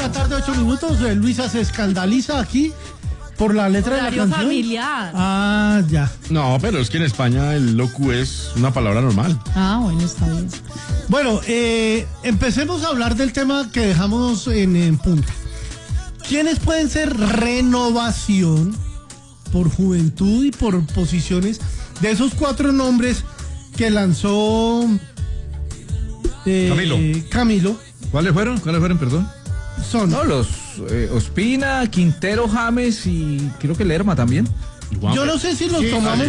la tarde, 8 minutos. Luisa se escandaliza aquí por la letra de la canción. Familiar. Ah, ya. No, pero es que en España el locu es una palabra normal. Ah, bueno, está bien. Bueno, empecemos a hablar del tema que dejamos en punta. ¿Quiénes pueden ser renovación por juventud y por posiciones de esos 4 nombres que lanzó Camilo? ¿Cuáles fueron, perdón? Son los Ospina, Quintero, James y creo que Lerma también. Yo no sé si los tomamos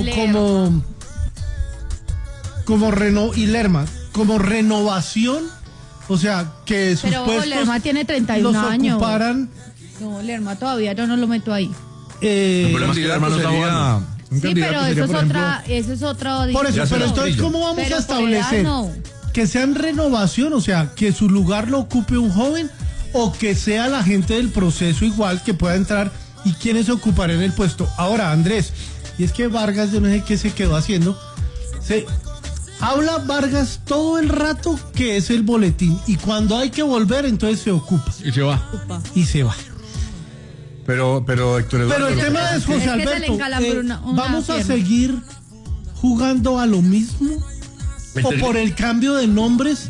y Lerma como renovación, o sea, que sus pero puestos Lerma tiene 31 años. Ocuparan. No, Lerma todavía yo no lo meto ahí. El problema es que Lerma no está jugando. Sí, pero eso es otro. Por eso, pero entonces, ¿cómo vamos a establecer que sean renovación? O sea, que su lugar lo ocupe un joven o que sea la gente del proceso igual que pueda entrar y quienes ocuparán el puesto. Ahora, Andrés, y es que Vargas, yo no sé qué se quedó haciendo, habla Vargas todo el rato que es el boletín y cuando hay que volver entonces se ocupa. Y se va. Pero Héctor Eduardo, pero el tema es, José Alberto, ¿vamos a seguir jugando a lo mismo? ¿O por el cambio de nombres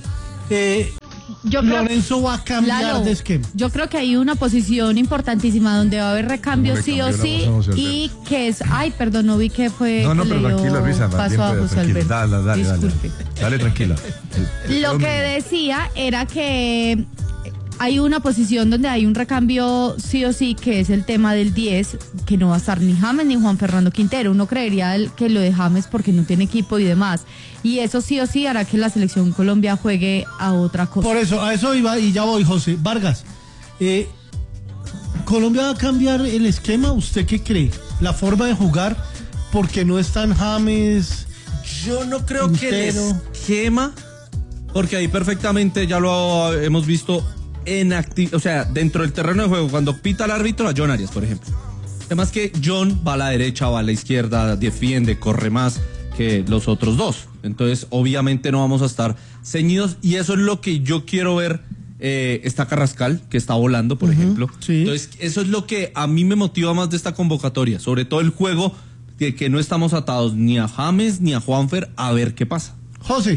Lorenzo va a cambiar de esquema? Yo creo que hay una posición importantísima donde va a haber recambio sí o sí y que es, no vi que fue. No, pero tranquila, Luisa, paso a José Alberto. Dale, tranquila. Lo que decía era que hay una posición donde hay un recambio sí o sí, que es el tema del 10, que no va a estar ni James ni Juan Fernando Quintero. Uno creería que lo de James porque no tiene equipo y demás. Y eso sí o sí hará que la selección Colombia juegue a otra cosa. Por eso, a eso iba y ya voy, José. Vargas, ¿Colombia va a cambiar el esquema? ¿Usted qué cree? ¿La forma de jugar? Porque no están James. Yo no creo que el esquema, porque ahí perfectamente ya lo hemos visto o sea, dentro del terreno de juego, cuando pita el árbitro a John Arias, por ejemplo. Además que John va a la derecha, va a la izquierda, defiende, corre más que los otros dos. Entonces, obviamente no vamos a estar ceñidos y eso es lo que yo quiero ver. Está Carrascal, que está volando, por ejemplo. Sí. Entonces, eso es lo que a mí me motiva más de esta convocatoria, sobre todo el juego, que no estamos atados ni a James ni a Juanfer, a ver qué pasa. José.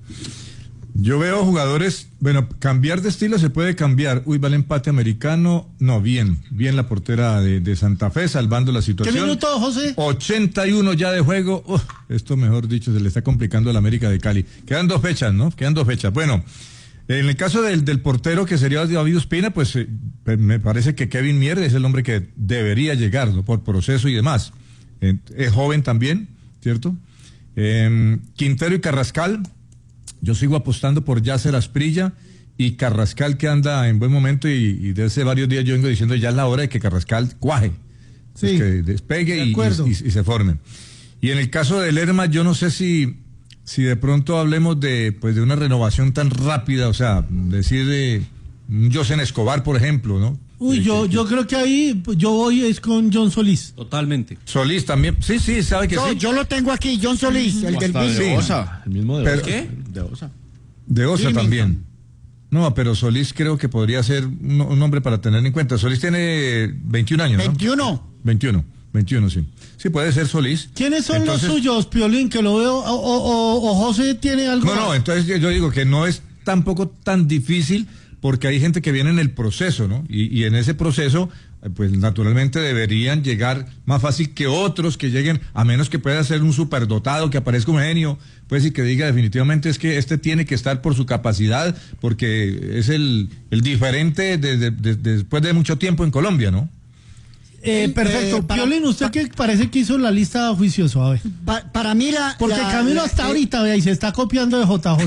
Yo veo jugadores, cambiar de estilo se puede cambiar. Va el empate americano. No, bien la portera de Santa Fe salvando la situación. ¿Qué minuto, José? 81 ya de juego. Esto, mejor dicho, se le está complicando a la América de Cali. Quedan 2 fechas, ¿no? Bueno, en el caso del portero, que sería David Ospina, pues me parece que Kevin Mier es el hombre que debería llegar, ¿no? Por proceso y demás. Es joven también, ¿cierto? Quintero y Carrascal. Yo sigo apostando por Yasser Asprilla y Carrascal, que anda en buen momento y desde hace varios días yo vengo diciendo ya es la hora de que Carrascal cuaje, sí, pues que despegue y se forme. Y en el caso de Lerma, yo no sé si de pronto hablemos de una renovación tan rápida, o sea, decir de Josen Escobar, por ejemplo, ¿no? Yo creo que ahí yo voy es con John Solís. Totalmente. Solís también, sí, sabe que sí. Yo lo tengo aquí, John Solís, el del de Osa, el mismo de Osa. ¿Qué? De Osa. De Osa también. No, pero Solís creo que podría ser un hombre para tener en cuenta. Solís tiene 21 años, ¿no? 21, sí. Sí, puede ser Solís. ¿Quiénes son los suyos, Piolín, que lo veo? ¿O José tiene algo? No, entonces yo digo que no es tampoco tan difícil, porque hay gente que viene en el proceso, ¿no? Y en ese proceso, pues naturalmente deberían llegar más fácil que otros que lleguen, a menos que pueda ser un superdotado, que aparezca un genio, pues, y que diga definitivamente es que este tiene que estar por su capacidad, porque es el diferente después de mucho tiempo en Colombia, ¿no? Perfecto. Piolín, ¿usted qué parece que hizo la lista juicioso? A ver. Para mí porque Camilo hasta ahorita, vea, y se está copiando de JJ.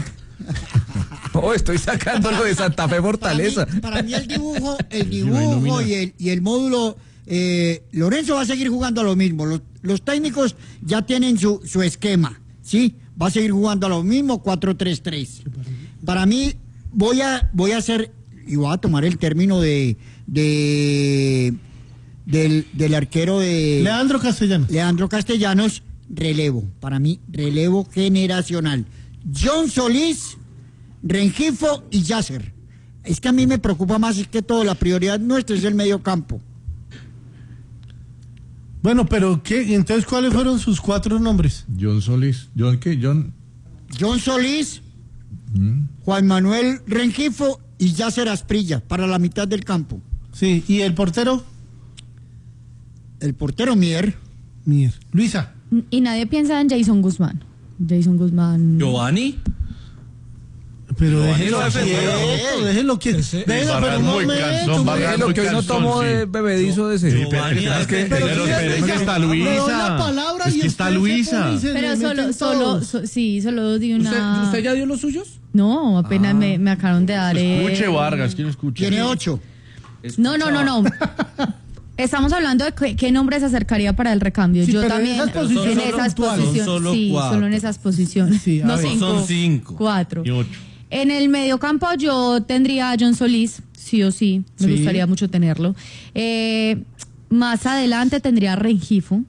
Estoy sacándolo de Santa Fe Fortaleza. Para mí el dibujo y el módulo, Lorenzo va a seguir jugando a lo mismo. Los técnicos ya tienen su esquema, ¿sí? Va a seguir jugando a lo mismo, 4-3-3. Para mí, voy a hacer, y voy a tomar el término del arquero de Leandro Castellanos, relevo. Para mí, relevo generacional. John Solís, Rengifo y Yasser. Es que a mí me preocupa más, es que todo, la prioridad nuestra es el medio campo. Bueno, pero ¿qué? Entonces, ¿cuáles fueron sus 4 nombres? John Solís. ¿John qué? John Solís, Juan Manuel Rengifo y Yasser Asprilla para la mitad del campo. Sí, ¿y el portero? El portero Mier. Luisa. Y nadie piensa en Jason Guzmán. Giovanni. Pero Déjelo déjelo que... Venga, pero muy cansón, Es lo que hoy no tomó de bebedizo de ese. Es que está Luisa. Es que está Luisa. Pero solo di una... ¿Usted ya dio los suyos? No, apenas me acabaron de dar... Escuche, Vargas, ¿quién escucha? Tiene 8. No. Estamos hablando de qué nombre se acercaría para el recambio. Sí, yo pero también en esas posiciones en esas posiciones. Solo Sí, 4. solo en esas posiciones. Sí, no a ver. 5. Son 5. 4. Y 8. En el mediocampo yo tendría a John Solís, sí o sí. Me gustaría mucho tenerlo. Más adelante tendría a Rengifo.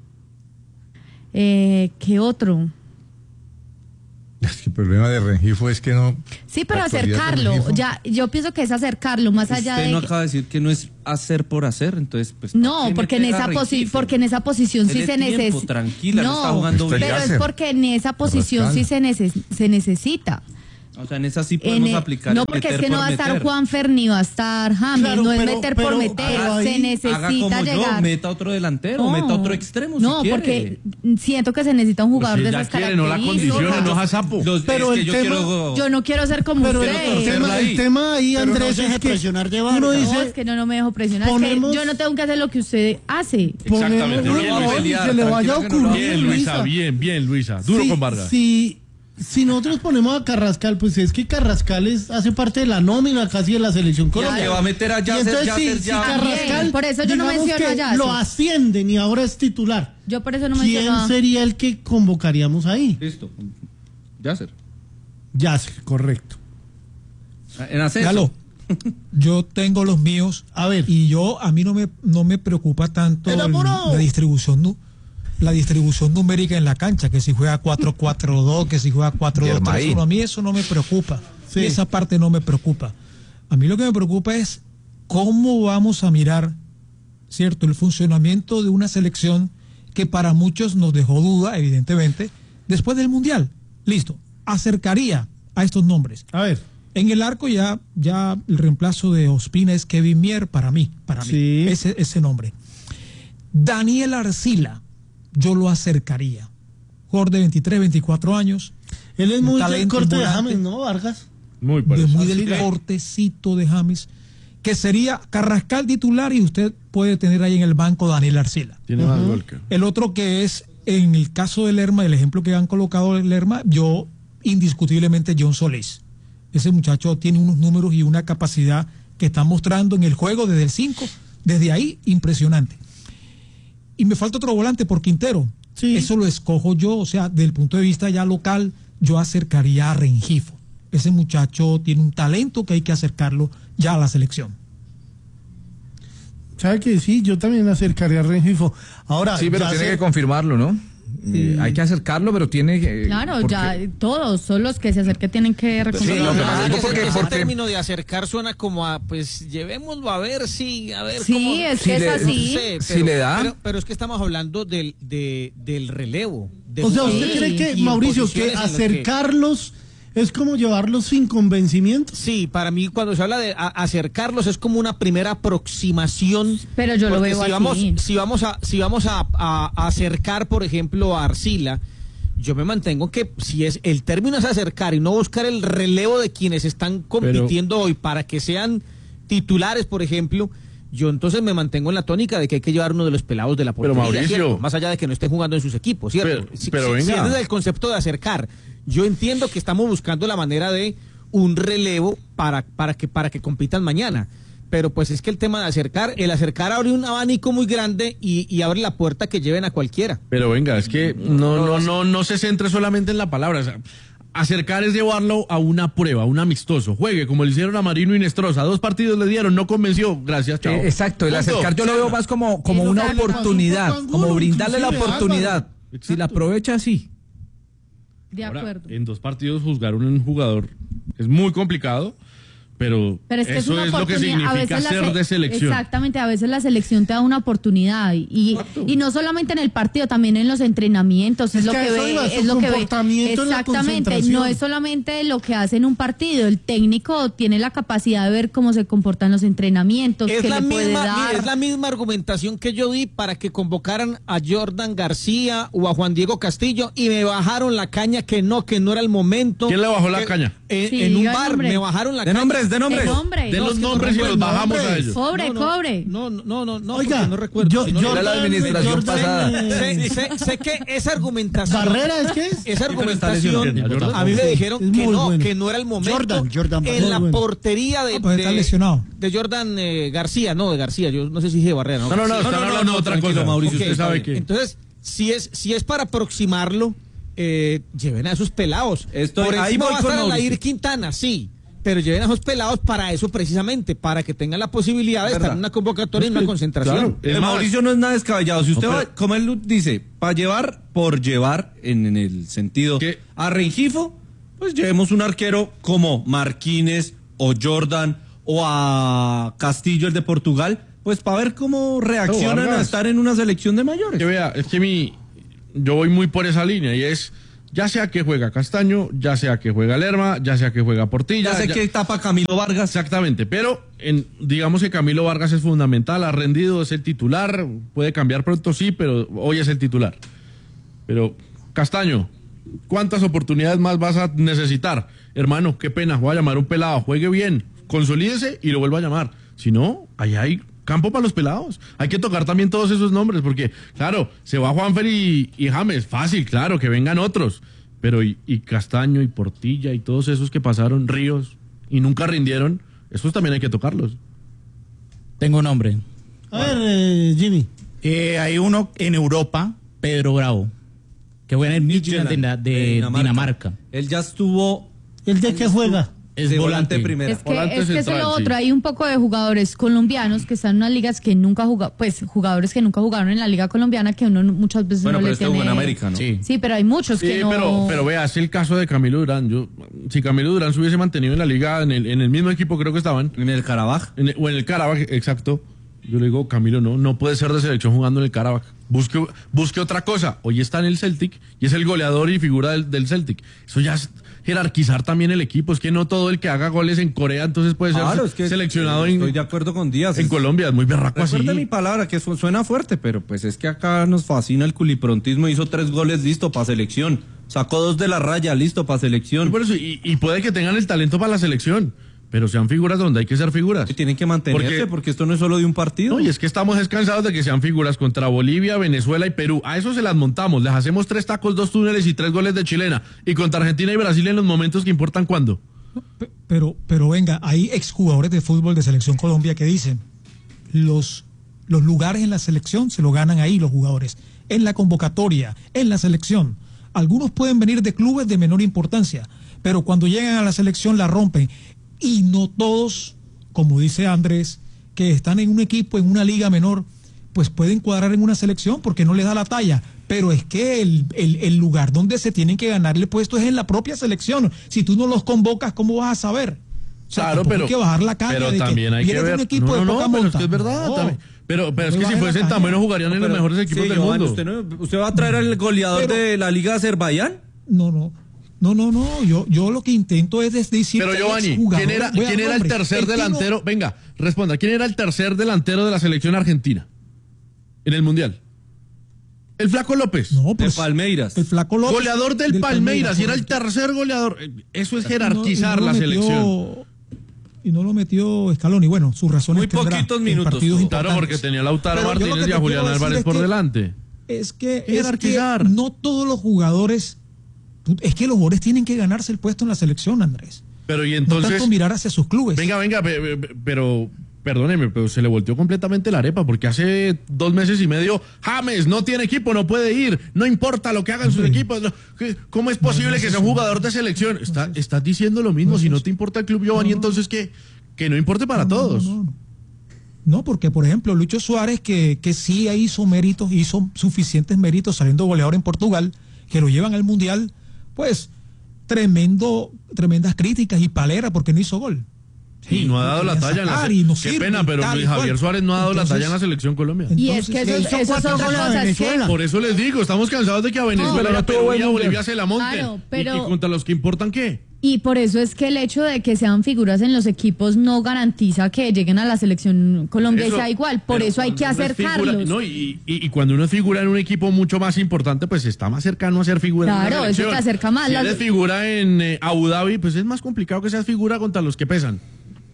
¿Qué otro? Es que el problema de Rengifo es que no... Sí, pero la actualidad de acercarlo. Rengifo. Ya, yo pienso que es acercarlo, más allá Usted de... no acaba de decir que no es hacer por hacer, entonces pues... No, ¿para porque qué en meter a esa Rengifo? en esa posición sí Dele se tiempo, necesita. tranquila, no está jugando pero bien. es porque en esa posición sí se necesita. O sea, en esa sí podemos aplicar. No, el porque es meter que no por va a estar meter. Juanfer ni va a estar James, Claro, no es pero- meter pero- por meter, pero ahí- se Haga necesita como llegar. yo, meta otro delantero, No. meta otro extremo No, si quiere. porque siento que se necesita un jugador Pues si de ya esas quiere, no la características. condicione, no es sapo. Pero es que el yo tema- quiero... Yo no quiero ser como Pero usted. el tema ahí, Pero no Andrés, se deje es que presionar de Vargas. uno No, dice... es que no me dejo presionar. Es ponemos- que yo no tengo que hacer lo que usted hace. Exactamente. ponemos- Bien, no, Luisa. y se le vaya a ocurrir, Bien, Luisa, bien, Luisa. Duro Sí, con Vargas. Si nosotros ponemos a Carrascal, pues es que Carrascal hace parte de la nómina casi de la selección colombiana. que va a meter a Y Yasser, entonces, Yasser, si ya. Carrascal, Bien, por eso yo no digamos menciono a que Yasser. lo ascienden y ahora es titular. Yo por eso no ¿Quién menciono. sería el que convocaríamos ahí? Listo. Yasser. Yasser, correcto. En ascenso. Galo, yo tengo los míos. A ver. Y a mí no me preocupa tanto ¡Enamorado! la distribución numérica en la cancha, que si juega 4-4-2, que si juega 4-2-3-1. A mí eso no me preocupa. Sí. Y esa parte no me preocupa. A mí lo que me preocupa es cómo vamos a mirar, ¿cierto?, el funcionamiento de una selección que para muchos nos dejó duda, evidentemente, después del Mundial. Listo, acercaría a estos nombres. A ver. En el arco ya el reemplazo de Ospina es Kevin Mier para mí, Sí. ese nombre. Daniel Arcila, yo lo acercaría. Jugador de 23, 24 años. Él es un muy del talento corte de volante, James, ¿no, Vargas? Muy de parecido. muy del cortecito de James, que sería Carrascal titular y usted puede tener ahí en el banco Daniel Arcila. Tiene más gol que... El otro que es, en el caso de Lerma, el ejemplo que han colocado de Lerma, yo indiscutiblemente John Solís. Ese muchacho tiene unos números y una capacidad que está mostrando en el juego desde el 5, desde ahí, impresionante. Y me falta otro volante por Quintero. Sí. Eso lo escojo yo, o sea, desde el punto de vista ya local, yo acercaría a Rengifo. Ese muchacho tiene un talento que hay que acercarlo ya a la selección. ¿Sabe que sí? Yo también acercaría a Rengifo. Ahora, Sí, pero ya tiene sé- que confirmarlo, ¿no? Hay que acercarlo, pero tiene que... Claro, porque- ya todos son los que se acerquen tienen que reconocer. lo que pasa es Ese porque- término de acercar suena como a, pues, llevémoslo a ver Sí, cómo... es Si que le- es así. No sé, Si le da. Pero es que estamos hablando del relevo. de O sea, jugadores ¿usted cree que, y en Mauricio, que posiciones en las acercarlos es como llevarlos sin convencimiento? Sí, para mí cuando se habla de acercarlos es como una primera aproximación. Pero yo lo porque veo si así. si vamos a acercar, por ejemplo, a Arcila, yo me mantengo que si es el término es acercar y no buscar el relevo de quienes están compitiendo hoy para que sean titulares, por ejemplo, yo entonces me mantengo en la tónica de que hay que llevar uno de los pelados de la Pero, portería, Mauricio. ¿cierto? Más allá de que no estén jugando en sus equipos, ¿cierto? Pero Si venga. es desde el concepto de acercar, yo entiendo que estamos buscando la manera de un relevo para que compitan mañana. Pero pues es que el acercar abre un abanico muy grande y abre la puerta que lleven a cualquiera. Pero venga, es que no se centre solamente en la palabra. O sea, acercar es llevarlo a una prueba, a un amistoso. Juegue, como le hicieron a Marino y Nestroza. 2 partidos le dieron, no convenció. Gracias, chao. Exacto, el Punto. acercar yo lo veo más como una que le pasó oportunidad, un poco a Angulo, como brindarle la inclusive, oportunidad. Álvaro. Si Exacto. la aprovecha, sí. De Ahora, acuerdo. en 2 partidos juzgar a un jugador es muy complicado, pero es que eso una es lo que oportunidad. significa ser de selección. Exactamente, a veces la selección te da una oportunidad y no solamente en el partido, también en los entrenamientos, es lo que ve, es lo que ve. Exactamente, no es solamente lo que hace en un partido, el técnico tiene la capacidad de ver cómo se comportan los entrenamientos, es qué la le puede misma, dar. es la misma argumentación que yo di para que convocaran a Jordan García o a Juan Diego Castillo y me bajaron la caña que no era el momento. ¿Quién le bajó la caña? En un bar me bajaron la caña. De los nombres y los bajamos a ellos. Cobre. No, Oiga, no recuerdo. Era la administración pasada. Sé que esa argumentación. ¿Barrera es que es? Esa argumentación. A mí me dijeron que no era el momento. Jordan en la portería de Jordan García, de García. Yo no sé si dije Barrera. No, están hablando de otra cosa, Mauricio. Usted sabe que. Entonces, si es para aproximarlo, lleven a esos pelados. Ahí va voy a con estar Mauricio. Alair Quintana, sí. Pero lleven a esos pelados para eso precisamente, para que tengan la posibilidad de estar en una convocatoria, en una concentración. Claro, Mauricio no es nada descabellado. Si usted va, como él dice, para llevar por llevar, en el sentido a Rengifo, pues llevemos un arquero como Marquínez o Jordan o a Castillo, el de Portugal, pues para ver cómo reaccionan a estar en una selección de mayores. Que vea, es que yo voy muy por esa línea y es, ya sea que juega Castaño, ya sea que juega Lerma, ya sea que juega Portilla. Ya sé que tapa Camilo Vargas. Exactamente, pero digamos que Camilo Vargas es fundamental, ha rendido, es el titular, puede cambiar pronto, sí, pero hoy es el titular. Pero Castaño, ¿cuántas oportunidades más vas a necesitar? Hermano, qué pena, voy a llamar a un pelado, juegue bien, consolídese y lo vuelvo a llamar. Si no, ahí hay campo para los pelados. Hay que tocar también todos esos nombres, porque, claro, se va Juanfer y James, fácil, claro, que vengan otros. Pero y Castaño y Portilla y todos esos que pasaron, Ríos, y nunca rindieron, esos también hay que tocarlos. Tengo un nombre. A ver, Jimmy. Hay uno en Europa, Pedro Bravo, que juega en el Midtjylland de Dinamarca. Él ya estuvo... ¿El de qué juega? Es volante primera. Es que es lo otro, hay un poco de jugadores colombianos que están en unas ligas que nunca jugaron, pues jugadores que nunca jugaron en la liga colombiana que uno muchas veces no le tiene. Bueno, pero en América, ¿no? Sí, pero hay muchos que no. Pero vea, es el caso de Camilo Durán. Si Camilo Durán se hubiese mantenido en la liga, en el mismo equipo creo que estaban. En el Karabaj. O en el Karabaj, exacto. Yo le digo, Camilo, no puede ser de selección jugando en el Karabaj. Busque otra cosa. Hoy está en el Celtic y es el goleador y figura del Celtic. Eso ya es jerarquizar también el equipo. Es que no todo el que haga goles en Corea entonces puede ser seleccionado estoy de acuerdo con Díaz. En Colombia. Es muy berraco así. Recuerda mi palabra, que suena fuerte, pero pues es que acá nos fascina el culiprontismo. Hizo 3 goles, listo, para selección. Sacó 2 de la raya, listo, para selección. Por eso, y puede que tengan el talento para la selección. Pero sean figuras donde hay que ser figuras. Y tienen que mantenerse porque esto no es solo de un partido. No, y es que estamos descansados de que sean figuras contra Bolivia, Venezuela y Perú. A eso se las montamos. Les hacemos 3 tacos, 2 túneles y 3 goles de chilena. Y contra Argentina y Brasil en los momentos que importan, ¿cuándo? Pero venga, hay exjugadores de fútbol de Selección Colombia que dicen los lugares en la selección se lo ganan ahí los jugadores. En la convocatoria, en la selección. Algunos pueden venir de clubes de menor importancia, pero cuando llegan a la selección la rompen. Y no todos, como dice Andrés, que están en un equipo, en una liga menor, pues pueden cuadrar en una selección porque no les da la talla. Pero es que el lugar donde se tienen que ganar el puesto es en la propia selección. Si tú no los convocas, ¿cómo vas a saber? O sea, claro, pero hay que bajar la caña pero de también hay que ver. Un equipo de poca monta. Pero es que es verdad. No. Pero es que si fuesen tan buenos jugarían en los mejores equipos del mundo. ¿Usted va a traer al goleador de la Liga de Azerbaiyán? No, yo lo que intento es decir. Pero Giovanni, ¿quién era el tercer delantero? Venga, responda, ¿quién era el tercer delantero de la selección argentina en el Mundial? El Flaco López. No, pues, de Palmeiras. El Flaco López. Goleador del Palmeiras, y era el tercer goleador. Eso es jerarquizar la selección. Y no lo metió Scaloni. Bueno, sus razones muy poquitos minutos. Claro, porque tenía a Lautaro Martínez y a Julián Álvarez por delante. Es que no todos los jugadores. Es que los jugadores tienen que ganarse el puesto en la selección, Andrés. Pero y entonces. No tanto mirar hacia sus clubes. Venga, pero. Perdóneme, pero se le volteó completamente la arepa, porque hace 2 meses y medio, James no tiene equipo, no puede ir, no importa lo que hagan sus equipos. ¿Cómo es posible que sea un jugador de selección? Estás diciendo lo mismo, si no te importa el club, Giovanni, entonces que no importe para todos. No, porque por ejemplo, Lucho Suárez, que sí hizo méritos, hizo suficientes méritos saliendo goleador en Portugal, que lo llevan al Mundial, pues tremendas críticas y palera porque no hizo gol. Y no ha dado la talla en la Qué pena, pero Luis Javier Suárez no ha dado la talla en la selección Colombia. Y es que eso es otra cosa. Por eso les digo, estamos cansados de que a Venezuela, a Perú y a Bolivia se la monten. Claro, pero... ¿Y contra los que importan qué? Y por eso es que el hecho de que sean figuras en los equipos no garantiza que lleguen a la selección Colombia y sea igual. Por eso hay que acercarlos. Y cuando uno es figura en un equipo mucho más importante, pues está más cercano a ser figura en una selección. Claro, eso te acerca más. Si eres figura en Abu Dhabi, pues es más complicado que seas figura contra los que pesan.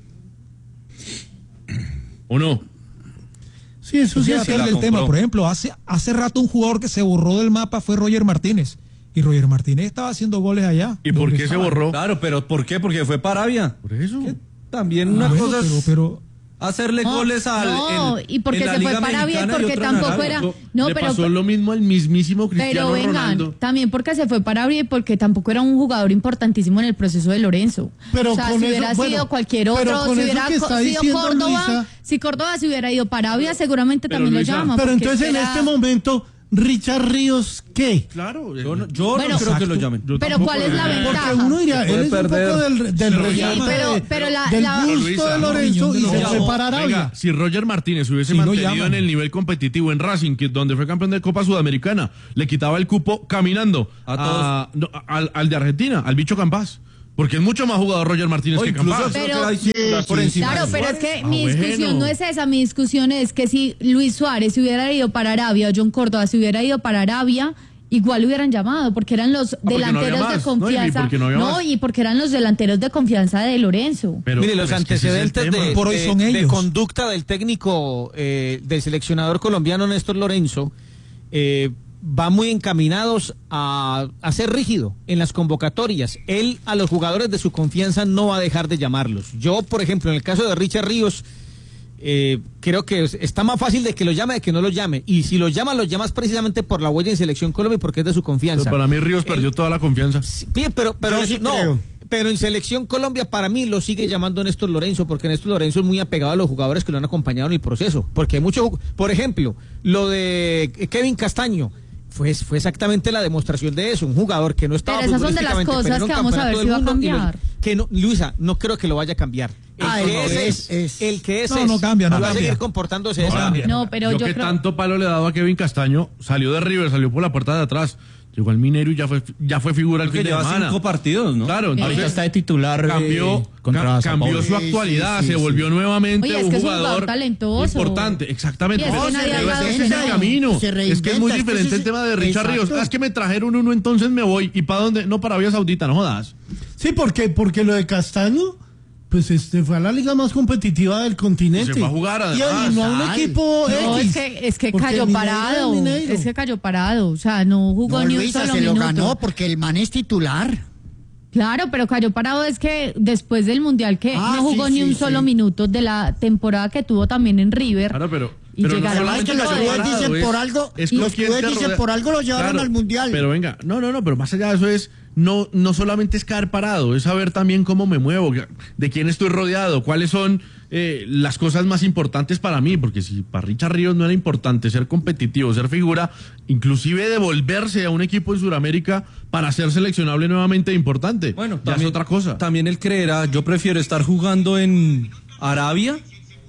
¿O no? Sí, eso sí es el tema. Por ejemplo, hace rato un jugador que se borró del mapa fue Roger Martínez. Y Roger Martínez estaba haciendo goles allá. ¿Y por qué se borró? Claro, pero ¿por qué? Porque fue para Arabia. Por eso. También una cosa pero hacerle goles al y porque se fue para Arabia porque tampoco era le pasó lo mismo al mismísimo Cristiano Ronaldo. También porque se fue para Arabia y porque tampoco era un jugador importantísimo en el proceso de Lorenzo. Pero o sea, si hubiera sido cualquier otro, si hubiera sido Córdoba, Luisa, si Córdoba se hubiera ido para Arabia, seguramente también Luisa, lo llama. Pero entonces en este momento Richard Ríos, ¿qué? Claro, yo no creo que lo llamen. Pero ¿cuál es la ventaja? Porque uno diría, él es un poco del gusto de Lorenzo y se fue para Arabia. Venga, si Roger Martínez hubiese mantenido en el nivel competitivo en Racing, donde fue campeón de Copa Sudamericana, le quitaba el cupo caminando al de Argentina, al Bicho Campás. Porque es mucho más jugador Roger Martínez que Campás. Claro, pero es que mi discusión no es esa. Mi discusión es que si Luis Suárez se hubiera ido para Arabia o John Córdoba se hubiera ido para Arabia, igual lo hubieran llamado, porque eran los delanteros de confianza. Y porque eran los delanteros de confianza de Lorenzo. Mire, los antecedentes de conducta del técnico, del seleccionador colombiano Néstor Lorenzo, van muy encaminados a ser rígido en las convocatorias. Él a los jugadores de su confianza no va a dejar de llamarlos. Yo, por ejemplo, en el caso de Richard Ríos, creo que está más fácil de que lo llame de que no lo llame. Y si lo llamas precisamente por la huella en Selección Colombia porque es de su confianza. Pero para mí Ríos perdió toda la confianza. Sí, pero en Selección Colombia para mí lo sigue llamando Néstor Lorenzo, porque Néstor Lorenzo es muy apegado a los jugadores que lo han acompañado en el proceso. Porque hay muchos, por ejemplo, lo de Kevin Castaño. Fue exactamente la demostración de eso, un jugador que no estaba pero esas son de las cosas que vamos a ver si va a cambiar. Luisa, no creo que lo vaya a cambiar. El que es no cambia, va a seguir comportándose de esa manera. No, pero yo creo que tanto palo le he dado a Kevin Castaño, salió de River, salió por la puerta de atrás. Llegó al Minero y ya fue figura al fin de semana. Lleva 5 partidos, ¿no? Claro, entonces ahorita está de titular. Cambió su actualidad, se volvió nuevamente un jugador talentoso. Importante, exactamente. Ese es el camino. Es que es muy diferente el tema de Richard Ríos. Es que me trajeron uno, entonces me voy. ¿Y para dónde? No, para Arabia Saudita, no jodas. Sí, porque lo de Castaño, pues fue a la liga más competitiva del continente. Se va a jugar además. Y no a un equipo es que cayó parado. Es que cayó parado. O sea, no jugó ni un solo minuto. Lo ganó porque el man es titular. Claro, pero cayó parado es que después del Mundial que no jugó ni un solo minuto de la temporada que tuvo también en River. Claro, pero los clubes dicen por algo, por algo lo llevaron al Mundial. Pero venga, no, pero más allá de eso es no solamente es quedar parado, es saber también cómo me muevo, de quién estoy rodeado, cuáles son las cosas más importantes para mí, porque si para Richard Ríos no era importante ser competitivo, ser figura, inclusive devolverse a un equipo en Sudamérica para ser seleccionable nuevamente importante, bueno, ya es otra cosa. También él creerá, yo prefiero estar jugando en Arabia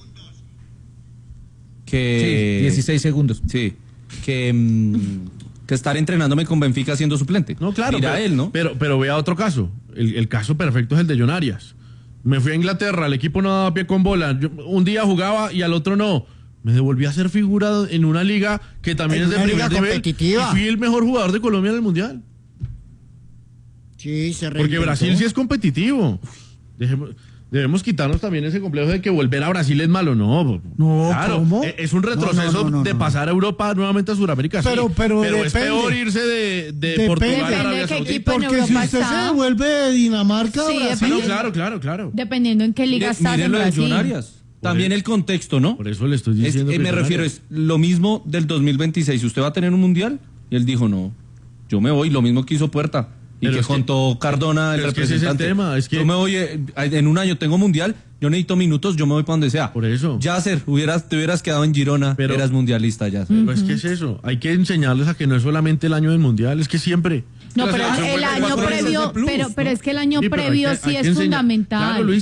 que 16 segundos. Sí, que estar entrenándome con Benfica siendo suplente. No, claro, pero vea otro caso. El caso perfecto es el de John Arias. Me fui a Inglaterra, el equipo no daba pie con bola. Yo, un día jugaba y al otro no. Me devolví a ser figura en una liga que también es de primer nivel. Y fui el mejor jugador de Colombia en el Mundial. Sí, se reinventó. Porque Brasil sí es competitivo. Debemos quitarnos también ese complejo de que volver a Brasil es malo. No, claro, ¿cómo? Es un retroceso de pasar a Europa nuevamente a Sudamérica. Pero es peor irse de Portugal a Arabia Saudita. Porque si usted se devuelve de Dinamarca a Brasil. Claro. Dependiendo en qué liga estás en Brasil. También el contexto, ¿no? Por eso le estoy diciendo. Me refiero, es lo mismo del 2026. ¿Usted va a tener un mundial? Y él dijo, no, yo me voy. Lo mismo que hizo Puerta. Y pero que contó Cardona, el representante. Es que yo me voy, en un año tengo mundial, yo necesito minutos, yo me voy para donde sea. Por eso. Yasser, te hubieras quedado en Girona, eras mundialista, Yasser. Pero es que es eso, hay que enseñarles a que no es solamente el año del mundial, es que siempre. No, pero el año previo, pero es que el año previo sí es fundamental. Claro, Luisa,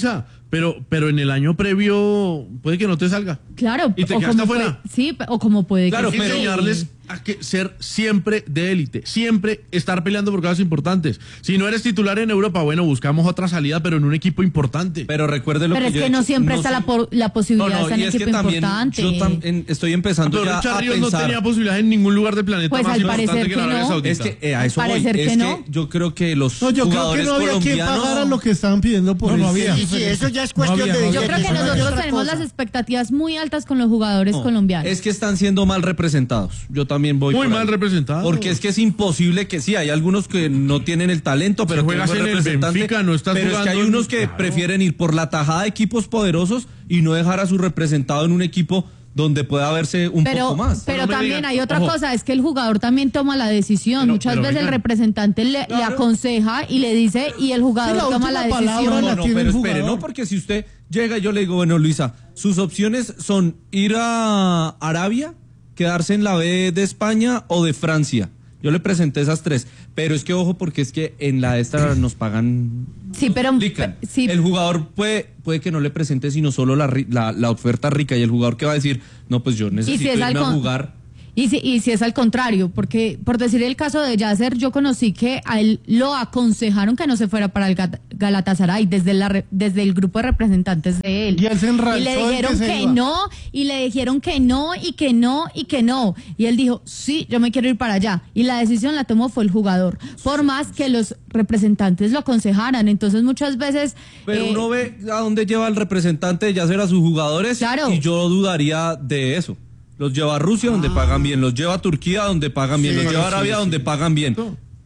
Pero en el año previo puede que no te salga. Claro. Y te quedaste afuera. Sí, o como puede Claro, que pero enseñarles a que ser siempre de élite, siempre estar peleando por cosas importantes. Si no eres titular en Europa, bueno, buscamos otra salida, pero en un equipo importante. Pero recuerde lo pero que es que no siempre está la posibilidad de estar en equipo importante. Yo también estoy empezando pero ya Richard a Ríos pensar. no tenía posibilidad en ningún lugar del planeta Pues más al importante parecer que la que Arabia no. Saudita. Es que a eso Parecer voy. que Es no. que yo creo que los No, yo creo que jugadores no había quien colombianos pagara lo que estaban pidiendo por No eso. había. Sí, eso ya es cuestión de Yo creo que nosotros tenemos las expectativas muy altas con los jugadores colombianos. Es que están siendo mal representados. Yo también voy Muy por mal ahí. representados. Porque es que es imposible que sí, hay algunos que no tienen el talento, pero Si juegas tienen buen en el representante. Benfica, no estás pero es que jugando hay en- unos que Claro. prefieren ir por la tajada de equipos poderosos y no dejar a su representado en un equipo donde pueda verse un poco más. Pero No me también digan, hay otra ojo. cosa, es que el jugador también toma la decisión. Muchas veces el vengan. representante le aconseja y le dice, y el jugador Sí, la toma la última palabra decisión. la No, tiene pero el espere, jugador. no, porque si usted llega y yo le digo, bueno, Luisa, sus opciones son ir a Arabia, quedarse en la B de España o de Francia. Yo le presenté esas tres, pero es que ojo, porque es que en la esta nos pagan. Sí, pero Explican. sí, El jugador puede que no le presente sino solo la oferta rica, y el jugador que va a decir, no, pues yo necesito es irme al a con- jugar. Y si es al contrario, porque por decir el caso de Yasser, yo conocí que a él lo aconsejaron que no se fuera para el Galatasaray desde el grupo de representantes de él. Y él se enraizó Y le en dijeron que se que iba. no, y le dijeron que no, y que no, y que no. Y él dijo, sí, yo me quiero ir para allá. Y la decisión la tomó fue el jugador, por más que los representantes lo aconsejaran. Entonces muchas veces... Pero uno ve a dónde lleva el representante de Yasser a sus jugadores, Claro. y yo dudaría de eso. Los lleva a Rusia, donde pagan bien. Los lleva a Turquía, donde pagan bien. Los lleva a Arabia, donde pagan bien.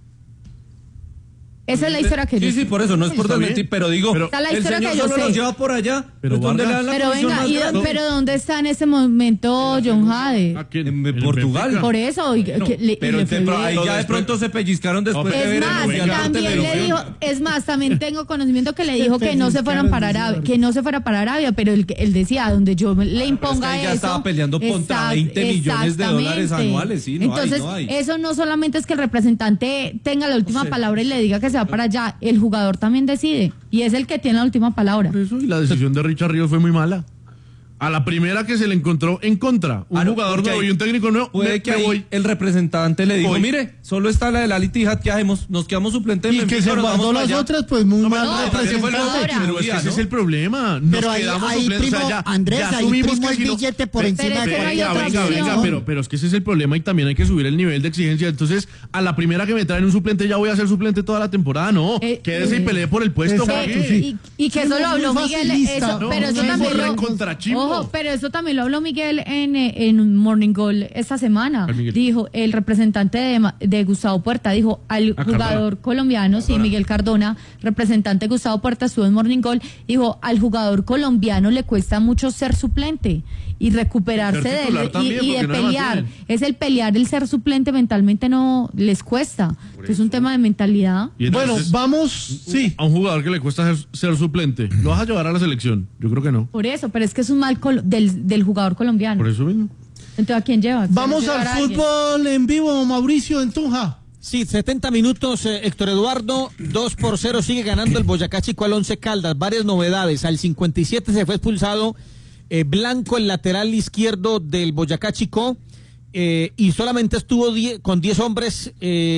esa es la historia que yo Sí, sé. por eso, no es por Está desmentir, bien. pero digo, Pero- Esa es la el historia señor que yo solo sé. los lleva por allá, Pero es donde le Vargas- dan la Pero comisión venga, más grande. pero ¿dónde está en ese momento John Jade? ¿A quién? En el Portugal. Benfica. Por eso, y que le Pero fue bien. ahí ya de pronto se pellizcaron después de Es ver más, el Mundial de también le Televisión. dijo, es más, también tengo conocimiento que le dijo que no se fueran para Arabia, que no se fuera para Arabia, pero él decía, donde yo le imponga es que eso. ella estaba peleando contra 20 millones de dólares exactamente. anuales, sí, no hay, Entonces, no hay. eso no solamente es que el representante tenga la última palabra y le diga que se va para allá, el jugador también decide, y es el que tiene la última palabra. Por eso, y la decisión de Richard Ríos fue muy mala. A la primera que se le encontró en contra, un no, jugador porque nuevo ahí y un técnico nuevo, Puede que me ahí voy. el representante le dijo, Voy. mire, solo está la de la Al-Ittihad, ¿qué hacemos? Nos quedamos suplentes en Y que Benfica, se nos vamos guardó para las allá. otras, pues muy mal no, Ese fue el ahora. pero es que ese ¿no? es el problema. Nos Pero ahí, quedamos ahí suplentes, primo, o sea, ya- Andrés, ya ahí asumimos primo que el si no- billete por Pero encima es de que no hay cualquier otra otra opción. opción. pero es que ese es el problema y también hay que subir el nivel de exigencia. Entonces, a la primera que me traen un suplente, ya voy a ser suplente toda la temporada. No, quédese y pelee por el puesto. Exacto, ¿por qué? sí. Y que Sí, eso lo muy habló Miguel, facilista. eso, No, pero eso sí, también fue lo, recontrachimbo. ojo, pero eso también lo habló Miguel en Morning Goal esta semana. ¿Cuál Miguel? Dijo el representante de Gustavo Puerta, dijo al jugador colombiano, sí, Miguel Cardona, representante de Gustavo Puerta, estuvo en Morning Goal, dijo al jugador colombiano le cuesta mucho ser suplente y recuperarse Ser de titular él también, y de porque no le pelear. mantienen. Es el pelear, el ser suplente mentalmente no les cuesta. Es un tema de mentalidad. Y Bueno, entonces, vamos, sí. a un jugador que le cuesta ser suplente, ¿lo vas a llevar a la selección? Yo creo que no. Por eso, pero es que es un mal del jugador colombiano. Por eso mismo. Entonces, ¿a quién llevas? Vamos ¿Llevar al a alguien? fútbol en vivo, Mauricio en Tunja. Sí, 70 minutos, Héctor Eduardo, 2-0 sigue ganando el Boyacá Chico al 11 Caldas, varias novedades, al 57 se fue expulsado Blanco, el lateral izquierdo del Boyacá Chico, y solamente estuvo con 10 hombres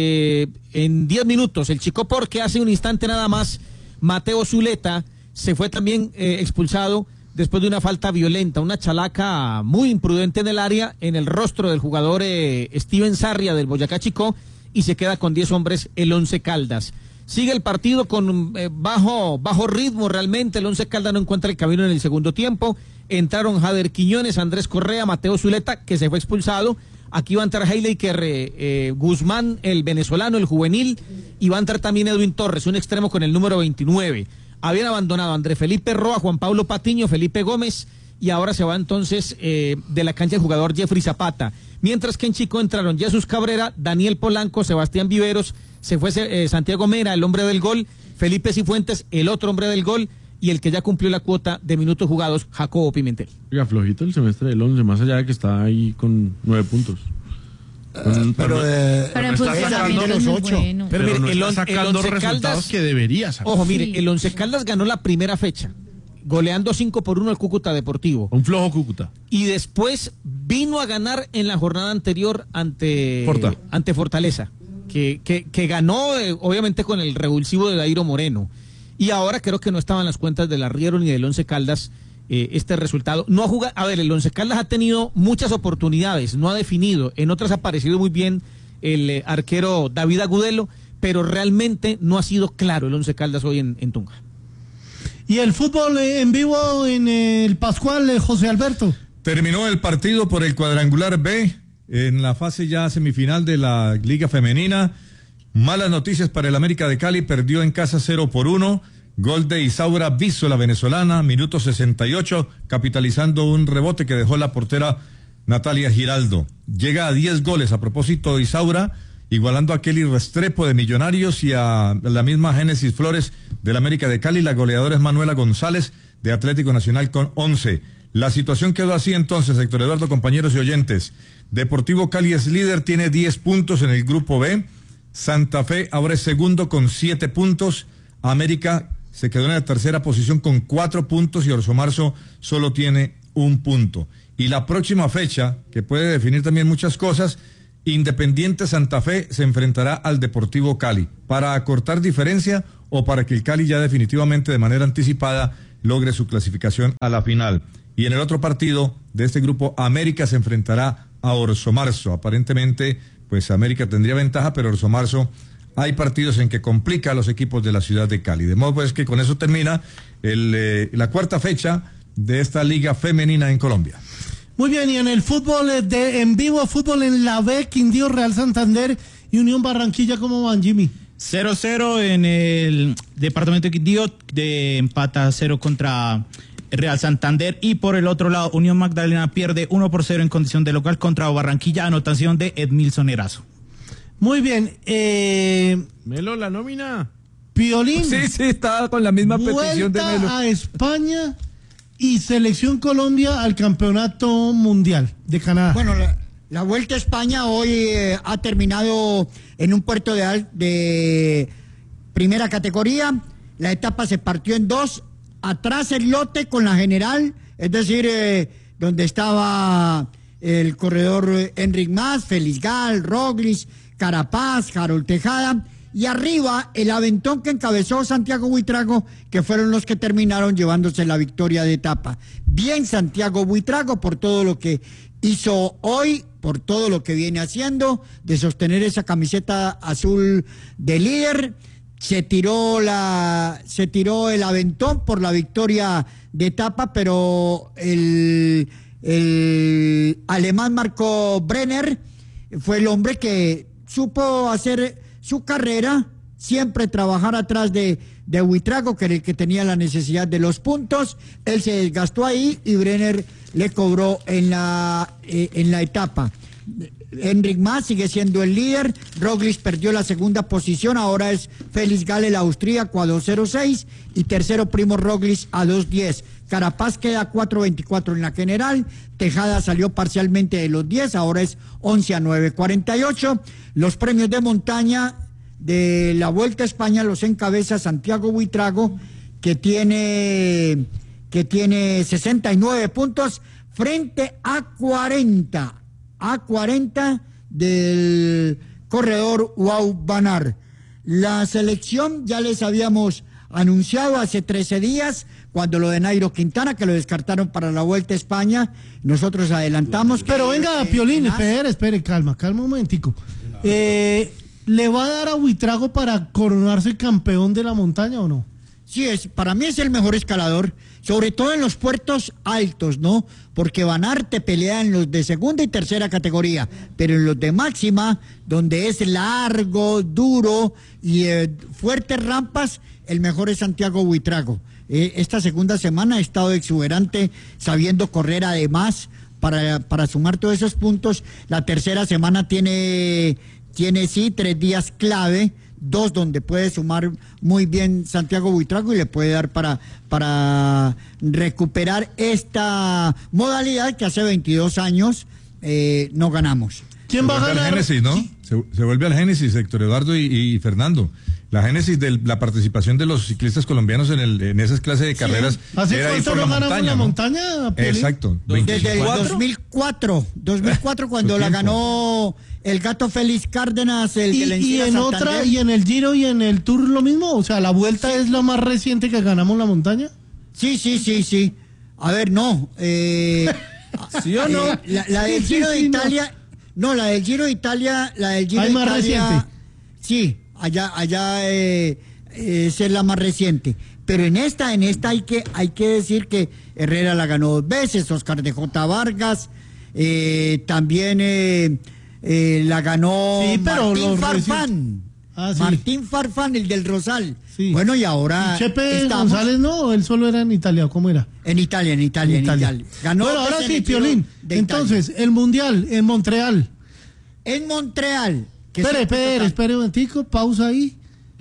en 10 minutos, el Chico porque hace un instante nada más Mateo Zuleta se fue también expulsado después de una falta violenta, una chalaca muy imprudente en el área, en el rostro del jugador Steven Sarria del Boyacá Chico, y se queda con 10 hombres el 11 Caldas. Sigue el partido con bajo ritmo realmente, el 11 Caldas no encuentra el camino en el segundo tiempo, entraron Jader Quiñones, Andrés Correa, Mateo Zuleta, que se fue expulsado, aquí va a entrar Heileker Guzmán, el venezolano, el juvenil, y va a entrar también Edwin Torres, un extremo con el número 29. Habían abandonado a André Felipe Roa, Juan Pablo Patiño, Felipe Gómez, y ahora se va entonces de la cancha el jugador Jeffrey Zapata. Mientras que en Chico entraron Jesús Cabrera, Daniel Polanco, Sebastián Viveros, se fue Santiago Mera, el hombre del gol, Felipe Cifuentes, el otro hombre del gol, y el que ya cumplió la cuota de minutos jugados, Jacobo Pimentel. Oiga, flojito el semestre del 11, más allá de que está ahí con 9 puntos. Pero en funcionamiento de los es muy 8. bueno. Pero mire, no el está on- el sacando Once resultados Caldas- que debería sacar. Ojo, mire, Sí. el Once Caldas ganó la primera fecha. goleando 5-1 al Cúcuta Deportivo. Un flojo Cúcuta. Y después vino a ganar en la jornada anterior ante Fortaleza, que ganó obviamente con el revulsivo de Dairo Moreno. Y ahora creo que no estaban las cuentas del Arriero ni del Once Caldas este resultado. No ha jugado, a ver, el Once Caldas ha tenido muchas oportunidades, no ha definido, en otras ha aparecido muy bien el arquero David Agudelo, pero realmente no ha sido claro el Once Caldas hoy en Tunja. ¿Y el fútbol en vivo en el Pascual, José Alberto? Terminó el partido por el cuadrangular B en la fase ya semifinal de la Liga Femenina. Malas noticias para el América de Cali, perdió en casa 0-1. Gol de Isaura Viso, la venezolana, minuto 68, capitalizando un rebote que dejó la portera Natalia Giraldo. Llega a 10 goles a propósito de Isaura, igualando a Kelly Restrepo de Millonarios y a la misma Génesis Flores del América de Cali. La goleadora es Manuela González de Atlético Nacional con 11. La situación quedó así entonces, Héctor Eduardo, compañeros y oyentes. Deportivo Cali es líder, tiene 10 puntos en el grupo B. Santa Fe ahora es segundo con 7 puntos. América se quedó en la tercera posición con 4 puntos y Orso Marzo solo tiene 1 punto. Y la próxima fecha, que puede definir también muchas cosas, Independiente Santa Fe se enfrentará al Deportivo Cali para acortar diferencia o para que el Cali ya definitivamente de manera anticipada logre su clasificación a la final. Y en el otro partido de este grupo, América se enfrentará a Orso Marzo. Aparentemente, pues América tendría ventaja, pero Orso Marzo hay partidos en que complica a los equipos de la ciudad de Cali. De modo pues que con eso termina la cuarta fecha de esta liga femenina en Colombia. Muy bien, y en el fútbol en vivo, fútbol en la B, Quindío, Real Santander y Unión Barranquilla, ¿cómo van, Jimmy? 0-0 en el departamento de Quindío, de empata 0 contra Real Santander, y por el otro lado Unión Magdalena pierde 1-0 en condición de local contra Barranquilla, anotación de Edmilson Erazo. Muy bien, Melo, la nómina. Piolín. Sí, estaba con la misma petición de Melo. Vuelta a España y Selección Colombia al Campeonato Mundial de Canadá. Bueno, la Vuelta a España hoy ha terminado en un puerto de primera categoría. La etapa se partió en 2. Atrás el lote con la general, es decir, donde estaba el corredor Enric Mas, Félix Gal, Roglic, Carapaz, Harold Tejada, y arriba el aventón que encabezó Santiago Buitrago, que fueron los que terminaron llevándose la victoria de etapa. Bien Santiago Buitrago por todo lo que hizo hoy, por todo lo que viene haciendo, de sostener esa camiseta azul de líder. Se tiró el aventón por la victoria de etapa, pero el alemán Marco Brenner fue el hombre que supo hacer su carrera, siempre trabajar atrás de Buitrago, que era el que tenía la necesidad de los puntos. Él se desgastó ahí y Brenner le cobró en la etapa. Enric Mas sigue siendo el líder. Roglic perdió la segunda posición, ahora es Félix Gal, el austríaco, a 2.06, y tercero Primo Roglic a 2.10. Carapaz queda a 4.24 en la general. Tejada salió parcialmente de los 10, ahora es 11 a 9.48. Los premios de montaña de la Vuelta a España los encabeza Santiago Buitrago, que tiene 69 puntos frente a 40 del corredor Wout van Aert. La selección ya les habíamos anunciado hace 13 días, cuando lo de Nairo Quintana, que lo descartaron para la Vuelta a España, nosotros adelantamos. Pero venga, Piolín, espere, calma un momentico. ¿Le va a dar a Buitrago para coronarse campeón de la montaña o no? Sí, para mí es el mejor escalador, sobre todo en los puertos altos, ¿no? Porque Van Aert te pelea en los de segunda y tercera categoría, pero en los de máxima, donde es largo, duro y fuertes rampas, el mejor es Santiago Buitrago. Esta segunda semana ha estado exuberante, sabiendo correr además para sumar todos esos puntos. La tercera semana tiene 3 días clave, 2 donde puede sumar muy bien Santiago Buitrago y le puede dar para recuperar esta modalidad que hace 22 años no ganamos. ¿Quién va a ganar? Génesis, ¿no? Se vuelve al Génesis, Héctor Eduardo y Fernando. La génesis de la participación de los ciclistas colombianos en esas clases de carreras ¿Hace era ir cuánto por no la ganamos montaña, la ¿no? montaña, Piolín? Exacto. Desde el 24. 2004 cuando la ganó el Gato Félix Cárdenas, el que le Y encina en Santander. otra, y en el Giro y en el Tour lo mismo, o sea, la Vuelta es la más reciente que ganamos la montaña. Sí. A ver, no. ¿Sí o no? La del Giro de Italia. No, la del Giro de Italia. La del Giro Hay de más Italia. reciente. Sí, allá es la más reciente. Pero en esta hay que decir que Herrera la ganó 2 veces, Oscar de J. Vargas, también la ganó Sí, pero Martín los Farfán. Ah, sí. Martín Farfán, el del Rosal. Sí. Bueno, y ahora ¿Y Chepe estamos González no? Él solo era en Italia, ¿cómo era? en Italia. Ganó Bueno, ahora pues, sí, en el Giro Piolín. de Entonces, Italia. el Mundial en Montreal. En Montreal. que Espere un momentico, pausa ahí.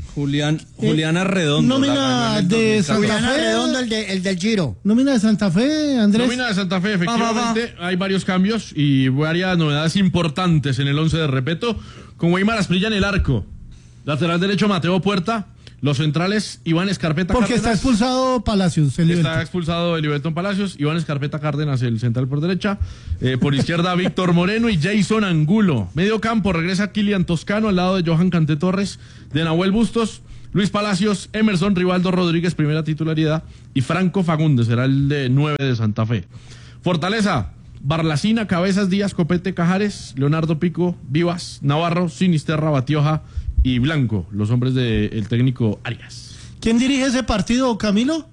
Juliana Redondo. la ganó Nómina en el de 2014. Santa Juliana Fe. Redondo, el del Giro. Nómina de Santa Fe, Andrés. Nómina de Santa Fe, efectivamente, hay varios cambios y varias novedades importantes en el 11 de Repeto, con Weimar Asprilla en el arco, lateral derecho Mateo Puerta, los centrales Iván Escarpeta Porque está Cárdenas. expulsado Palacios. Está expulsado Eliberton Palacios, Iván Escarpeta Cárdenas, el central por derecha, por izquierda Víctor Moreno y Jason Angulo. Medio campo regresa Kilian Toscano al lado de Johan Cante Torres, de Nahuel Bustos, Luis Palacios, Emerson Rivaldo Rodríguez, primera titularidad, y Franco Fagundes será el de 9 de Santa Fe. Fortaleza, Barlacina, Cabezas, Díaz, Copete, Cajares, Leonardo Pico, Vivas, Navarro, Sinisterra, Batioja y Blanco, los hombres del técnico Arias. ¿Quién dirige ese partido, Camilo?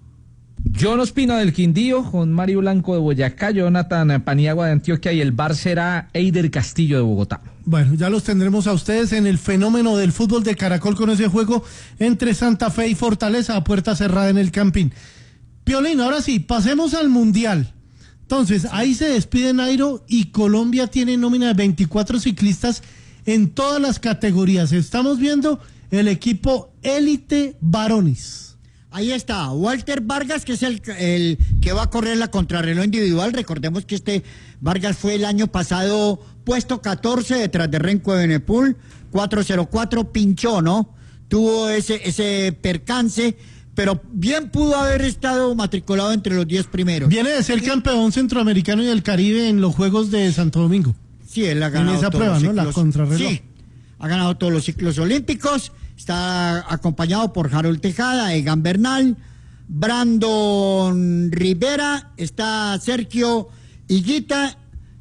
John Ospina del Quindío, con Mario Blanco de Boyacá, Jonathan Paniagua de Antioquia y el bar será Eider Castillo de Bogotá. Bueno, ya los tendremos a ustedes en el fenómeno del fútbol de Caracol con ese juego entre Santa Fe y Fortaleza a puerta cerrada en el Campín. Piolín, ahora sí, pasemos al Mundial. Entonces, ahí se despide Nairo y Colombia tiene nómina de 24 ciclistas en todas las categorías. Estamos viendo el equipo élite varones. Ahí está, Walter Vargas, que es el que va a correr la contrarreloj individual. Recordemos que Vargas fue el año pasado puesto 14 detrás de Renko de Benepul, 404, pinchó, ¿no? Tuvo ese percance, pero bien pudo haber estado matriculado entre los 10 primeros. Viene de ser campeón centroamericano y del Caribe en los Juegos de Santo Domingo. Sí, él ha ganado en esa todos prueba, los ¿no? La ciclos. contrarreloj. Sí, ha ganado todos los ciclos olímpicos. Está acompañado por Harold Tejada, Egan Bernal, Brandon Rivera, está Sergio Higuita,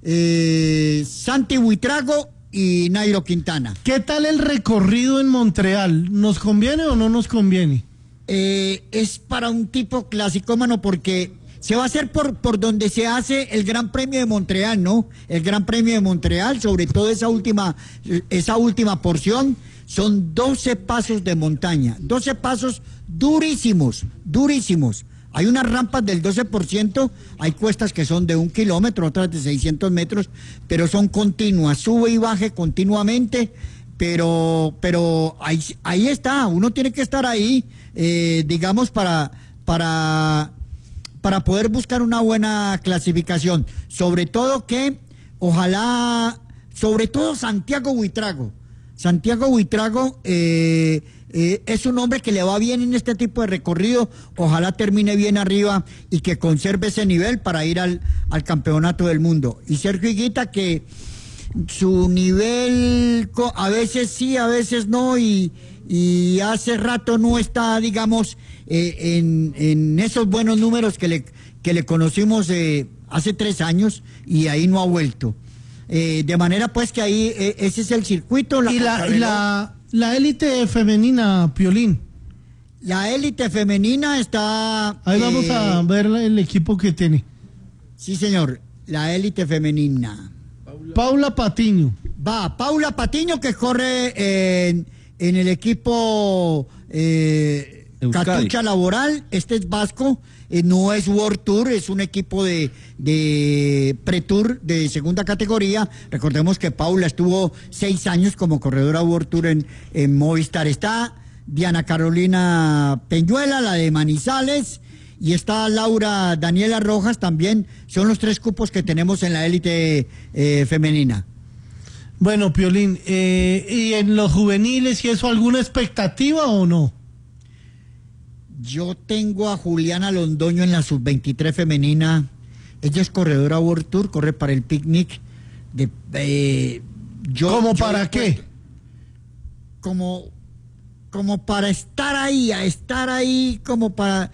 Santi Buitrago y Nairo Quintana. ¿Qué tal el recorrido en Montreal? ¿Nos conviene o no nos conviene? Es para un tipo clasicómano porque se va a hacer por donde se hace el Gran Premio de Montreal, ¿no? El Gran Premio de Montreal, sobre todo esa última porción, son 12 pasos de montaña, 12 pasos durísimos. Hay unas rampas del 12%, hay cuestas que son de 1 kilómetro, otras de 600 metros, pero son continuas, sube y baje continuamente, pero ahí está, uno tiene que estar ahí, digamos, para poder buscar una buena clasificación, sobre todo Santiago Buitrago. Santiago Buitrago es un hombre que le va bien en este tipo de recorrido, ojalá termine bien arriba y que conserve ese nivel para ir al campeonato del mundo. Y Sergio Higuita, que su nivel a veces sí, a veces no, y hace rato no está, digamos, en esos buenos números que le conocimos hace 3 años y ahí no ha vuelto. De manera pues que ahí ese es el circuito. La élite femenina, Piolín. La élite femenina está... Ahí vamos a ver el equipo que tiene. Sí, señor, la élite femenina. Paula Patiño. Paula Patiño, que corre en el equipo Catucha Laboral. Este es vasco. No es World Tour, es un equipo de Pre-Tour de segunda categoría. Recordemos que Paula estuvo 6 años como corredora World Tour en Movistar. Está Diana Carolina Peñuela, la de Manizales, y está Laura Daniela Rojas también. Son los 3 cupos que tenemos en la élite femenina. Bueno, Piolín, ¿y en los juveniles y eso alguna expectativa o no? Yo tengo a Juliana Londoño en la sub-23 femenina. Ella es corredora World Tour, corre para el picnic. ¿Cómo para qué? Como para estar ahí, como para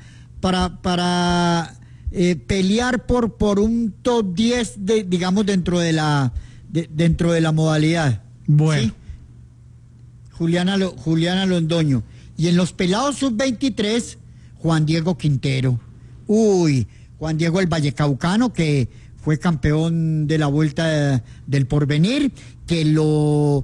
pelear por un top 10 digamos dentro de la modalidad. Bueno. ¿Sí? Juliana Londoño. Y en los pelados sub-23, Juan Diego Quintero. Juan Diego el Vallecaucano, que fue campeón de la Vuelta del Porvenir, que lo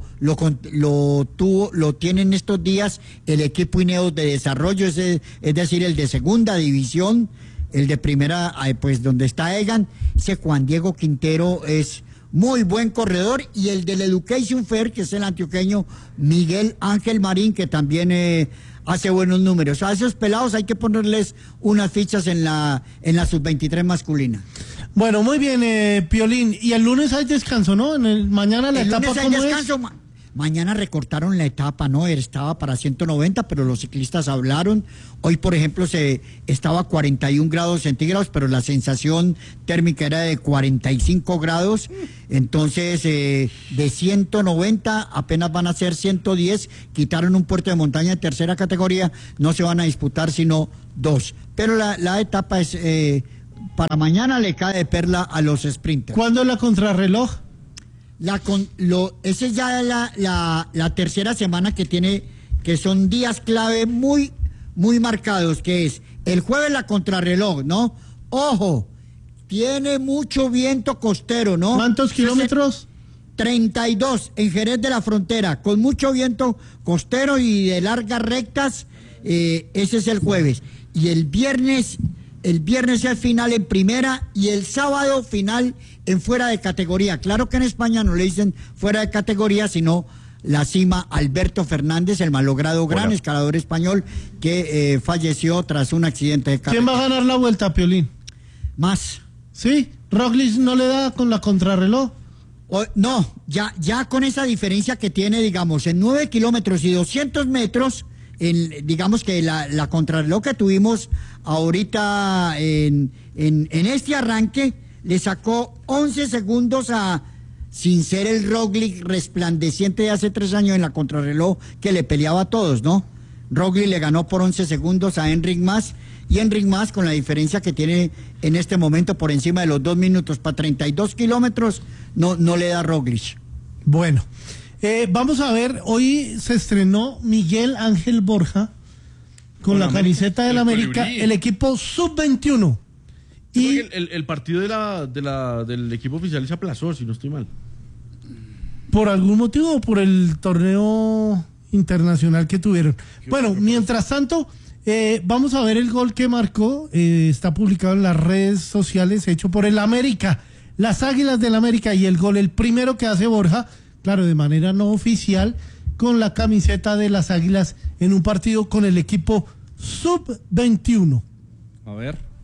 tiene en estos días el equipo Ineos de desarrollo, es decir, el de segunda división, el de primera, pues donde está Egan. Ese Juan Diego Quintero es muy buen corredor, y el del Education Fair, que es el antioqueño Miguel Ángel Marín, que también hace buenos números. A esos pelados hay que ponerles unas fichas en la sub-23 masculina. Bueno, muy bien, Piolín. Y el lunes hay descanso, ¿no? Mañana la etapa, lunes hay descanso. Mañana recortaron la etapa, ¿no? Estaba para 190, pero los ciclistas hablaron. Hoy, por ejemplo, estaba a 41 grados centígrados, pero la sensación térmica era de 45 grados. Entonces, de 190 apenas van a ser 110. Quitaron un puerto de montaña de tercera categoría. No se van a disputar sino 2. Pero la etapa es... para mañana le cae de perla a los sprinters. ¿Cuándo es la contrarreloj? Esa es ya la tercera semana que son días clave muy, muy marcados, que es el jueves la contrarreloj, ¿no? Ojo, tiene mucho viento costero, ¿no? ¿Cuántos kilómetros? 32 en Jerez de la Frontera, con mucho viento costero y de largas rectas. Ese es el jueves. Y el viernes es final en primera, y el sábado final en fuera de categoría. Claro que en España no le dicen fuera de categoría, sino la cima Alberto Fernández, el malogrado gran escalador español que falleció tras un accidente de carretera. ¿Quién va a ganar la Vuelta, Piolín? Más. ¿Sí? ¿Roglic no le da con la contrarreloj? No, ya con esa diferencia que tiene, digamos, en 9 kilómetros y 200 metros, digamos que la contrarreloj que tuvimos ahorita en este arranque le sacó 11 segundos sin ser el Roglic resplandeciente de hace 3 años en la contrarreloj que le peleaba a todos, ¿no? Roglic le ganó por 11 segundos a Enric Mas, y Enric Mas, con la diferencia que tiene en este momento por encima de los 2 minutos para 32 kilómetros, no le da Roglic. Bueno, vamos a ver, hoy se estrenó Miguel Ángel Borja con la camiseta del América, el equipo sub-21. Y el partido del equipo oficial se aplazó, si no estoy mal. ¿Por algún motivo o por el torneo internacional que tuvieron? Bueno, mientras tanto, vamos a ver el gol que marcó. Está publicado en las redes sociales, hecho por el América, las Águilas del América, y el gol, el primero que hace Borja, claro, de manera no oficial, con la camiseta de las Águilas en un partido con el equipo sub-21. A ver.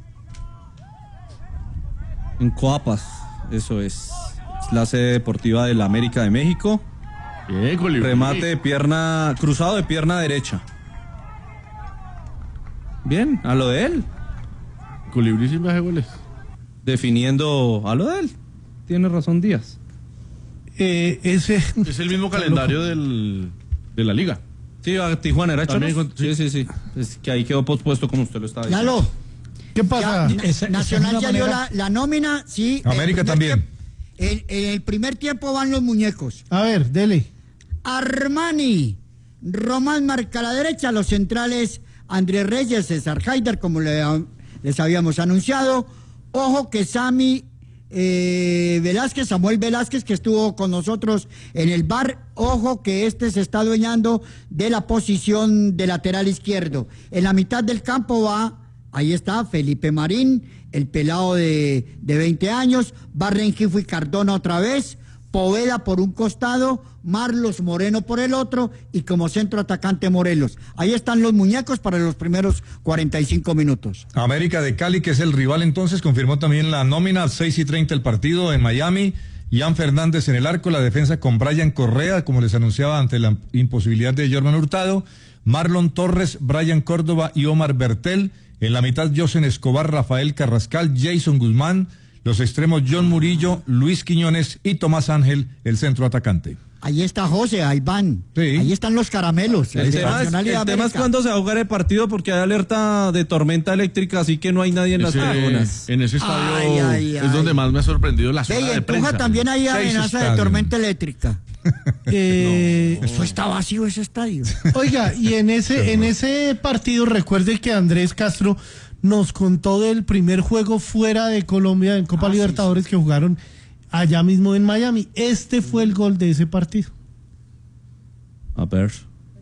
En Coapas, eso es la sede deportiva de la América de México. Remate de pierna, cruzado de pierna derecha. Bien, a lo de él. Colibrí sin baje goles. Definiendo a lo de él. Tiene razón Díaz. Ese es el mismo calendario de la liga. Sí, a Tijuana era Choros. Sí. Es que ahí quedó pospuesto, como usted lo estaba diciendo. Lalo. ¿Qué pasa? Nacional ya dio la nómina, sí. América también. En el primer tiempo van los muñecos. A ver, dele. Armani, Román marca a la derecha, los centrales Andrés Reyes, César Haider, como les habíamos anunciado. Ojo que Samuel Velázquez, que estuvo con nosotros en el bar, ojo que se está adueñando de la posición de lateral izquierdo. En la mitad del campo ahí está Felipe Marín, el pelado de 20 años, va Rengifo y Cardona otra vez, Poveda por un costado, Marlos Moreno por el otro, y como centro atacante Morelos. Ahí están los muñecos para los primeros 45 minutos. América de Cali, que es el rival entonces, confirmó también la nómina, 6:30 el partido en Miami, Ian Fernández en el arco, la defensa con Brian Correa, como les anunciaba, ante la imposibilidad de Jorman Hurtado, Marlon Torres, Brian Córdoba y Omar Bertel, en la mitad Josen Escobar, Rafael Carrascal, Jason Guzmán, los extremos John Murillo, Luis Quiñones y Tomás Ángel, el centro atacante. Ahí está José, ahí van. Sí. Ahí están los caramelos. El tema es cuándo se va a jugar el partido, porque hay alerta de tormenta eléctrica, así que no hay nadie en las tribunas. En ese estadio es donde más me ha sorprendido la zona de prensa. También hay amenaza de tormenta eléctrica. Eso está vacío, ese estadio. Oiga, y en ese partido, recuerde que Andrés Castro nos contó del primer juego fuera de Colombia en Copa Libertadores que jugaron allá mismo en Miami. Este fue el gol de ese partido. A ver.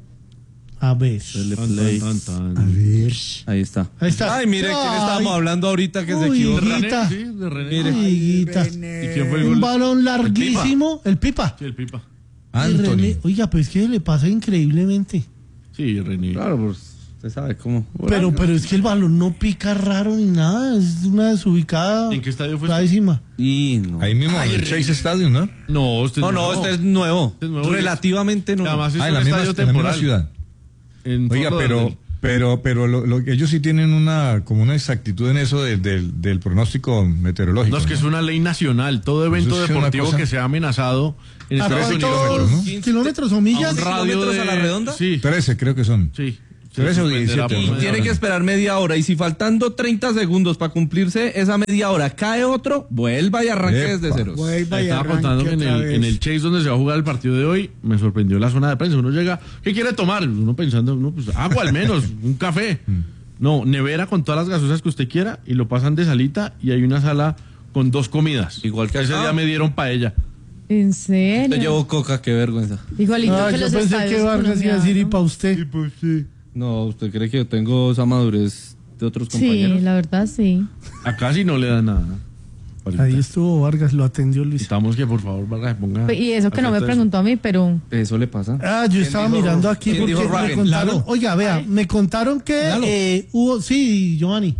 Ahí está. Ay, mire, ¿quién estábamos hablando ahorita que se equivocó? De René. ¿Y quién fue el gol? Un balón larguísimo. El Pipa. Sí, el Pipa. Anthony. Oiga, pues que le pasa increíblemente. Sí, René. Claro, pues usted sabe cómo. Pero es que el balón no pica raro ni nada, es una desubicada. ¿En qué estadio fue? Encima. Ahí mismo, en el Chase Stadium, ¿no? No, este es nuevo. Relativamente nuevo. Además es en un estadio temporal. La misma ciudad. Oiga, pero ellos sí tienen una exactitud en eso del pronóstico meteorológico. No, es que es una ley nacional. Todo evento deportivo que sea amenazado en Estados Unidos. ¿Kilómetros o millas? ¿Kilómetros a la redonda? Sí. 13 creo que son. Sí. 13 o 17. Y tiene que esperar media hora. Y si faltando 30 segundos para cumplirse esa media hora cae otro, vuelva y arranque desde cero. Estaba contando que en el Chase donde se va a jugar el partido de hoy, me sorprendió la zona de prensa. Uno llega, ¿qué quiere tomar? Uno pensando, pues agua al menos, un café. No, nevera con todas las gaseosas que usted quiera y lo pasan de salita y hay una sala con 2 comidas. Igual que ese día me dieron paella. ¿En serio? Te llevo coca, qué vergüenza. Igualito que los pensé que Vargas iba a decir y para usted. No, ¿usted cree que yo tengo esa madurez de otros compañeros? Sí, la verdad sí. Acá sí no le dan nada. Ahí estuvo Vargas, lo atendió Luis. Estamos que por favor Vargas se ponga. Y eso que no me preguntó a mí, pero. Eso le pasa. Yo estaba mirando aquí porque me contaron. Oiga, vea, me contaron que hubo. Sí, Giovanni.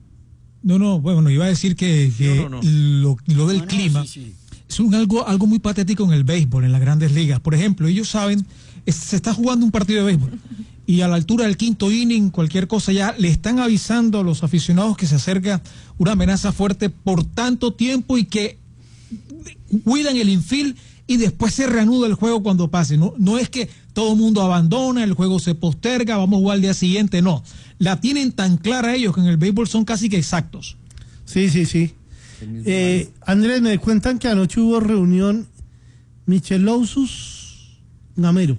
No, bueno, iba a decir que lo del clima es algo muy patético en el béisbol, en las grandes ligas. Por ejemplo, ellos saben, se está jugando un partido de béisbol y a la altura del 5º inning, cualquier cosa ya le están avisando a los aficionados que se acerca una amenaza fuerte por tanto tiempo y que cuidan el infield y después se reanuda el juego cuando pase. No es que todo el mundo abandona, el juego se posterga, vamos a jugar al día siguiente, no. La tienen tan clara ellos que en el béisbol son casi que exactos. Sí. Andrés, me cuentan que anoche hubo reunión Michelozuz Gamero.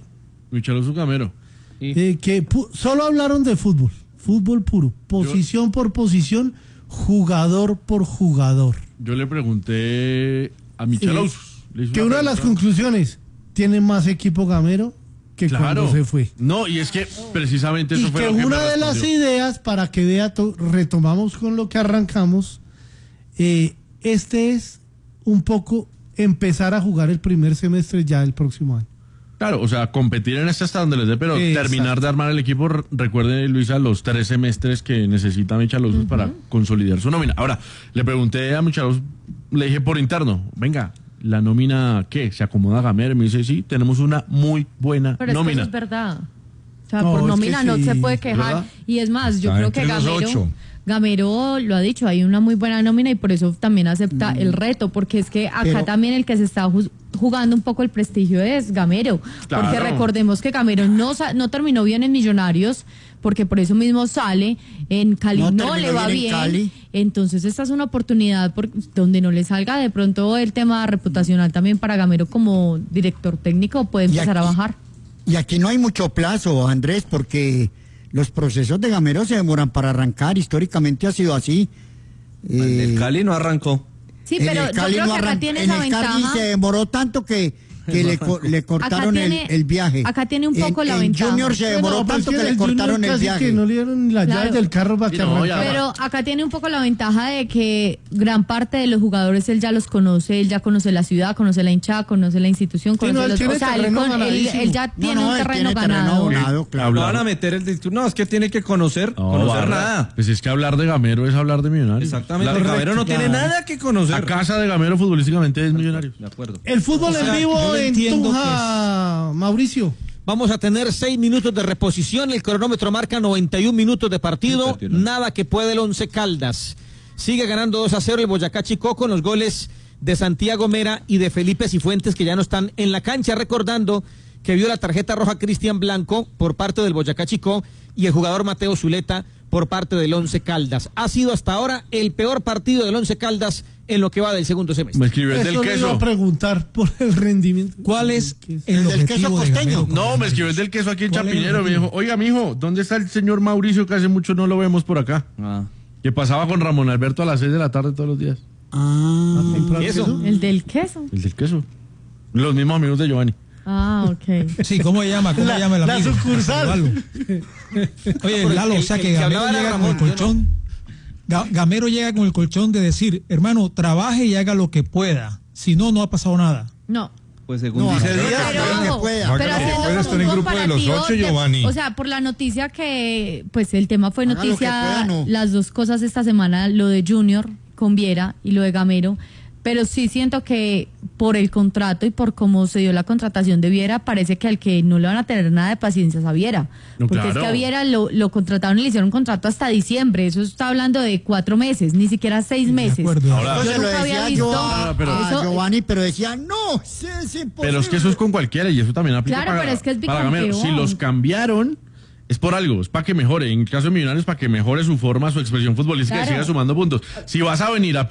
Que solo hablaron de fútbol puro, posición por posición, jugador por jugador. Yo le pregunté a Michelozuz. Que una de las conclusiones, tiene más equipo Gamero que cuando se fue. No, y es que precisamente eso fue lo que me respondió. Una de las ideas, para que vea, retomamos con lo que arrancamos, este es un poco empezar a jugar el primer semestre ya del próximo año. Claro, o sea, competir en hasta donde les dé, pero terminar de armar el equipo. Recuerden, Luisa, los 3 semestres que necesita Michelozuz para consolidar su nómina. Ahora, le pregunté a Michelozuz, le dije por interno, venga, ¿la nómina qué? ¿Se acomoda Gamero? Me dice, sí, tenemos una muy buena pero nómina. Pero eso es verdad. O sea, por nómina no se puede quejar. ¿Verdad? Y es más, yo creo que Gamero lo ha dicho, hay una muy buena nómina y por eso también acepta el reto, porque es que acá también el que se está jugando un poco el prestigio es Gamero, porque recordemos que Gamero no terminó bien en Millonarios, porque por eso mismo sale, en Cali no le va bien, entonces esta es una oportunidad donde no le salga de pronto el tema reputacional también para Gamero como director técnico, puede empezar a bajar. Y aquí no hay mucho plazo, Andrés, porque los procesos de Gamero se demoran para arrancar, históricamente ha sido así. El Cali no arrancó. Sí, pero yo creo que acá tiene esa ventaja. Cali se demoró tanto que que le cortaron el viaje. Acá tiene un poco la ventaja. Junior se demoró tanto que le cortaron el viaje. Que no le dieron las llaves del carro para que Pero acá tiene un poco la ventaja de que gran parte de los jugadores él ya los conoce, él ya conoce la ciudad, conoce la hinchada, conoce la institución, conoce él ya tiene un terreno ganado. Claro. No van a meter el título. No, es que tiene que conocer nada. Pues es que hablar de Gamero es hablar de Millonarios. Exactamente. Gamero no tiene nada que conocer. La casa de Gamero futbolísticamente es Millonarios. De acuerdo. El fútbol en vivo en Tunja, Mauricio. Vamos a tener 6 minutos de reposición. El cronómetro marca 91 minutos de partido. Nada que puede el Once Caldas. Sigue ganando 2-0 el Boyacá Chicó con los goles de Santiago Mera y de Felipe Cifuentes, que ya no están en la cancha. Recordando que vio la tarjeta roja Cristian Blanco por parte del Boyacá Chicó y el jugador Mateo Zuleta por parte del Once Caldas. Ha sido hasta ahora el peor partido del Once Caldas en lo que va del segundo semestre. Me escribió el del queso. Le iba a preguntar por el rendimiento. ¿Cuál es el del queso costeño? No, me escribió el del queso aquí en Chapinero. Me dijo, oiga, mijo, ¿dónde está el señor Mauricio que hace mucho no lo vemos por acá? Que pasaba con Ramón Alberto a las 6 de la tarde todos los días. ¿Eso? ¿El del queso? El del queso. Los mismos amigos de Giovanni. Ok. Sí, ¿cómo se llama? ¿Cómo se llama el amigo? La sucursal. Oye, Lalo, o sea que Gamero llega con el colchón. Gamero llega con el colchón de decir, hermano, trabaje y haga lo que pueda. Si no, no ha pasado nada. No. Pues según dice Díaz, pero haciendo un grupo de los 8, Giovanni. O sea, por la noticia que, pues el tema fue noticia, las dos cosas esta semana, lo de Junior con Viera y lo de Gamero. Pero sí siento que por el contrato y por cómo se dio la contratación de Viera, parece que al que no le van a tener nada de paciencia es a Viera. No, porque es que a Viera lo contrataron y le hicieron un contrato hasta diciembre. Eso está hablando de 4 meses, ni siquiera 6 meses. Ahora, yo nunca había visto Giovanni, pero decía, no, es imposible. Pero es que eso es con cualquiera y eso también aplica para pero es que es bicampeón. Si los cambiaron, es por algo, es para que mejore. En el caso de Millonarios, para que mejore su forma, su expresión futbolística y siga sumando puntos. Si vas a venir a